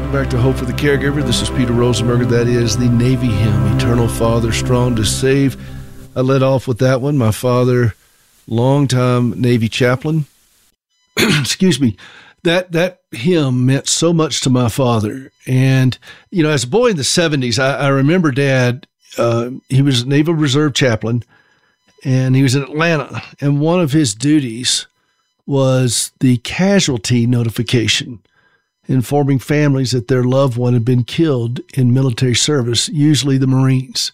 Welcome back to Hope for the Caregiver. This is Peter Rosenberger. That is the Navy hymn, Eternal Father, Strong to Save. I led off with that one. My father, longtime Navy chaplain. Excuse me. That hymn meant so much to my father. And, you know, as a boy in the 70s, I remember Dad, he was a Naval Reserve chaplain, and he was in Atlanta. And one of his duties was the casualty notification, informing families that their loved one had been killed in military service, usually the Marines.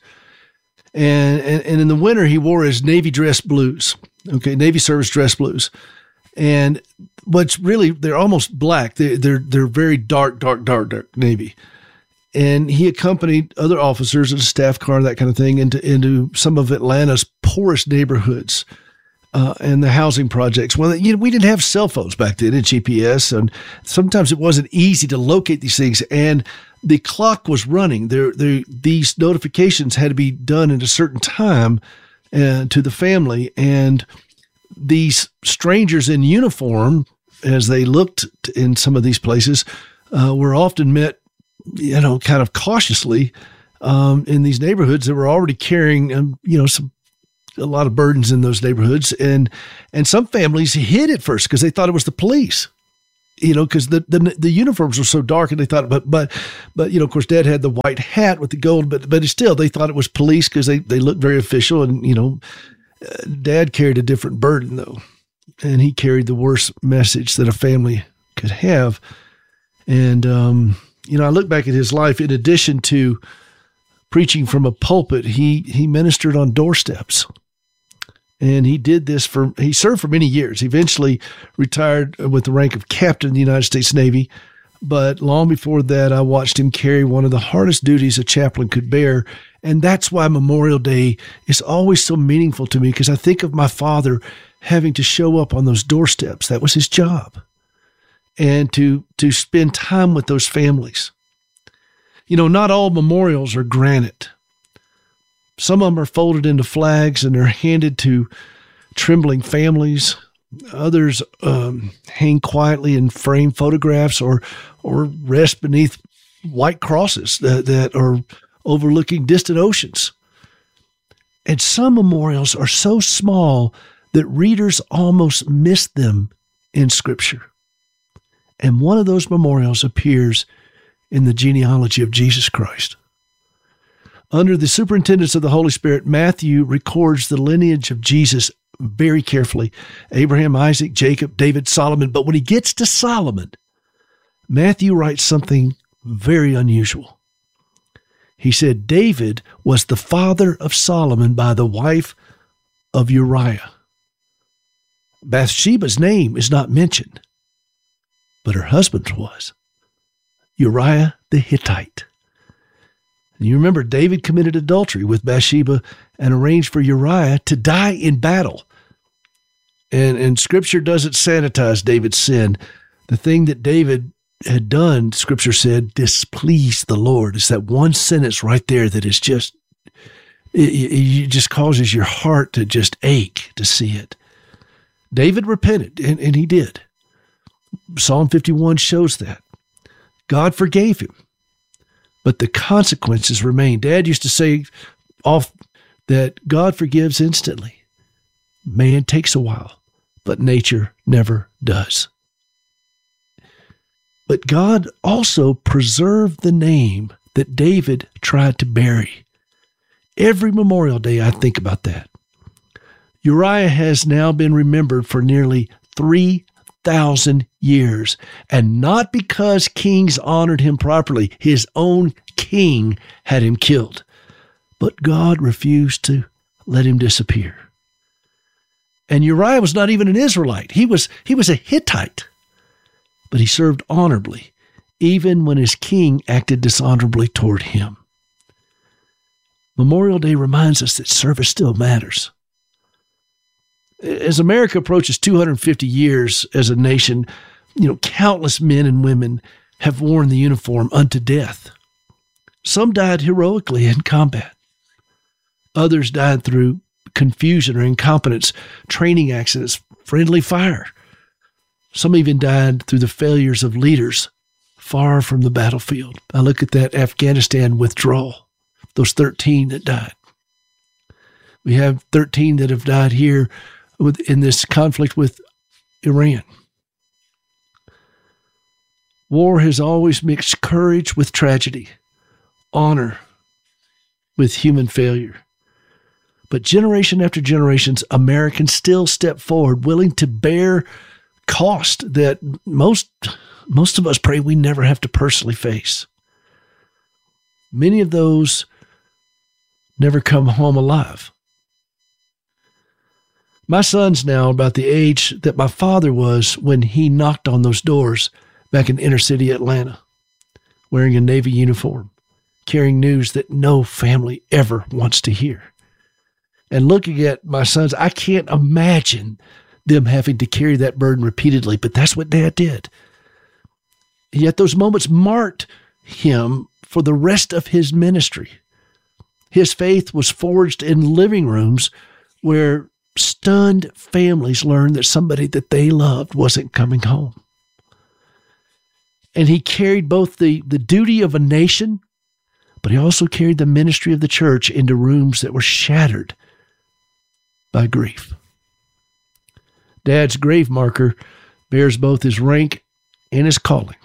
And in the winter, he wore his Navy dress blues, Navy service dress blues. And what's really, they're almost black. They're very dark Navy. And he accompanied other officers in a staff car, that kind of thing, into some of Atlanta's poorest neighborhoods. And the housing projects. Well, we didn't have cell phones back then and GPS, and sometimes it wasn't easy to locate these things. And the clock was running. These notifications had to be done at a certain time to the family. And these strangers in uniform, as they looked in some of these places, were often met, kind of cautiously in these neighborhoods that were already carrying, a lot of burdens in those neighborhoods. And some families hid at first because they thought it was the police, because the uniforms were so dark, and they thought, but of course, Dad had the white hat with the gold, but still, they thought it was police because they looked very official. And, Dad carried a different burden though. And he carried the worst message that a family could have. And, I look back at his life. In addition to preaching from a pulpit, he ministered on doorsteps. And he did this he served for many years. He eventually retired with the rank of captain in the United States Navy. But long before that, I watched him carry one of the hardest duties a chaplain could bear. And that's why Memorial Day is always so meaningful to me, because I think of my father having to show up on those doorsteps. That was his job. And to spend time with those families. Not all memorials are granite. Some of them are folded into flags and they're handed to trembling families. Others hang quietly in framed photographs or rest beneath white crosses that are overlooking distant oceans. And some memorials are so small that readers almost miss them in Scripture. And one of those memorials appears in the genealogy of Jesus Christ. Under the superintendence of the Holy Spirit, Matthew records the lineage of Jesus very carefully. Abraham, Isaac, Jacob, David, Solomon. But when he gets to Solomon, Matthew writes something very unusual. He said, David was the father of Solomon by the wife of Uriah. Bathsheba's name is not mentioned, but her husband was Uriah the Hittite. And you remember David committed adultery with Bathsheba and arranged for Uriah to die in battle. And Scripture doesn't sanitize David's sin. The thing that David had done, Scripture said, displeased the Lord. It's that one sentence right there that is just, it just causes your heart to just ache to see it. David repented, and he did. Psalm 51 shows that. God forgave him, but the consequences remain. Dad used to say that God forgives instantly. Man takes a while, but nature never does. But God also preserved the name that David tried to bury. Every Memorial Day, I think about that. Uriah has now been remembered for nearly 3,000 years, and not because kings honored him properly. His own king had him killed, but God refused to let him disappear. And Uriah was not even an Israelite. He was a Hittite, but he served honorably, even when his king acted dishonorably toward him. Memorial Day reminds us that service still matters. As America approaches 250 years as a nation, countless men and women have worn the uniform unto death. Some died heroically in combat. Others died through confusion or incompetence, training accidents, friendly fire. Some even died through the failures of leaders far from the battlefield. I look at that Afghanistan withdrawal, those 13 that died. We have 13 that have died here in this conflict with Iran. War has always mixed courage with tragedy, honor with human failure. But generation after generations, Americans still step forward, willing to bear cost that most of us pray we never have to personally face. Many of those never come home alive. My son's now about the age that my father was when he knocked on those doors back in inner city Atlanta, wearing a Navy uniform, carrying news that no family ever wants to hear. And looking at my sons, I can't imagine them having to carry that burden repeatedly, but that's what Dad did. Yet those moments marked him for the rest of his ministry. His faith was forged in living rooms where stunned families learned that somebody that they loved wasn't coming home. And he carried both the duty of a nation, but he also carried the ministry of the church into rooms that were shattered by grief. Dad's grave marker bears both his rank and his calling.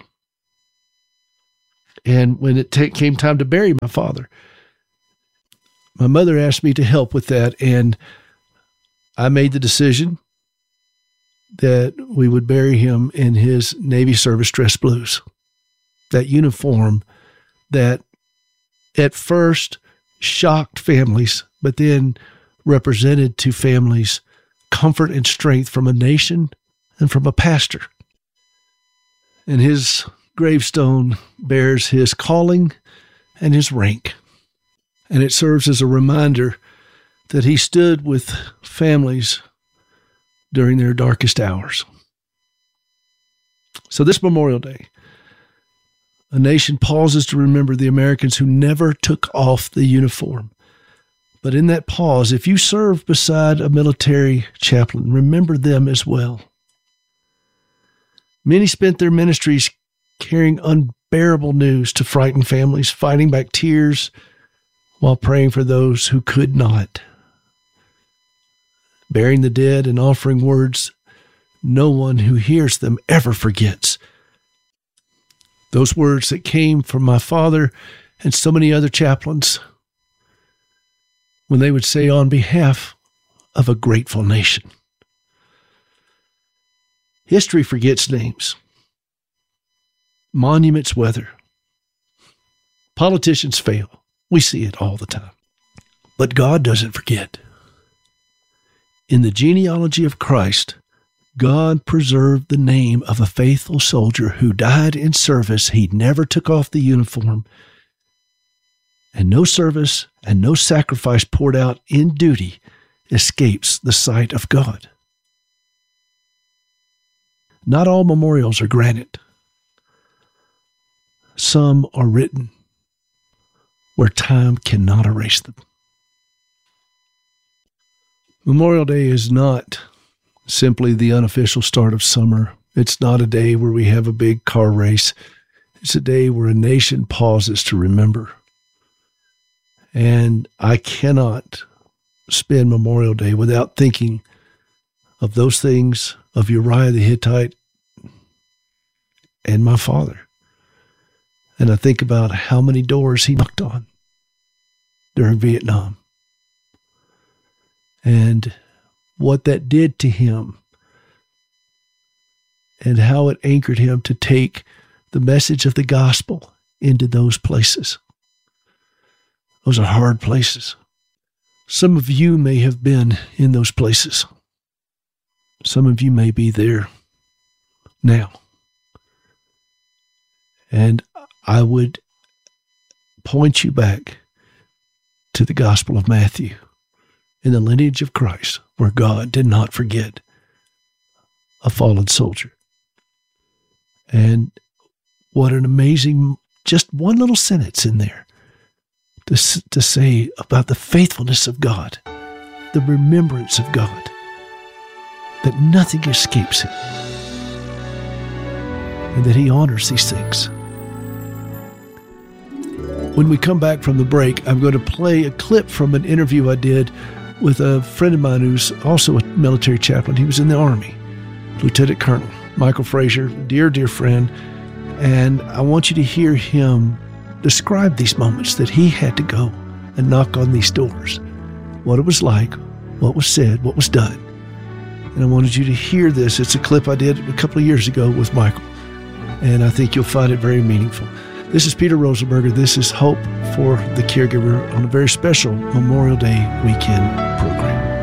And when it came time to bury my father, my mother asked me to help with that, and I made the decision that we would bury him in his Navy service dress blues, that uniform that at first shocked families, but then represented to families comfort and strength from a nation and from a pastor. And his gravestone bears his calling and his rank. And it serves as a reminder that he stood with families during their darkest hours. So this Memorial Day, a nation pauses to remember the Americans who never took off the uniform. But in that pause, if you serve beside a military chaplain, remember them as well. Many spent their ministries carrying unbearable news to frighten families, fighting back tears while praying for those who could not, burying the dead and offering words no one who hears them ever forgets. Those words that came from my father and so many other chaplains when they would say on behalf of a grateful nation. History forgets names. Monuments weather. Politicians fail. We see it all the time. But God doesn't forget. In the genealogy of Christ, God preserved the name of a faithful soldier who died in service. He never took off the uniform. And no service and no sacrifice poured out in duty escapes the sight of God. Not all memorials are granite. Some are written where time cannot erase them. Memorial Day is not simply the unofficial start of summer. It's not a day where we have a big car race. It's a day where a nation pauses to remember. And I cannot spend Memorial Day without thinking of those things, of Uriah the Hittite and my father. And I think about how many doors he knocked on during Vietnam and what that did to him and how it anchored him to take the message of the gospel into those places. Those are hard places. Some of you may have been in those places. Some of you may be there now. And I would point you back to the Gospel of Matthew in the lineage of Christ, where God did not forget a fallen soldier. And what an amazing, just one little sentence in there to say about the faithfulness of God, the remembrance of God, that nothing escapes him, and that he honors these things When we come back from the break, I'm going to play a clip from an interview I did with a friend of mine who's also a military chaplain. He was in the Army, Lieutenant Colonel Michael Frazier, dear, dear friend. And I want you to hear him describe these moments that he had to go and knock on these doors, what it was like, what was said, what was done. And I wanted you to hear this. It's a clip I did a couple of years ago with Michael, and I think you'll find it very meaningful. This is Peter Rosenberger. This is Hope for the Caregiver on a very special Memorial Day weekend program.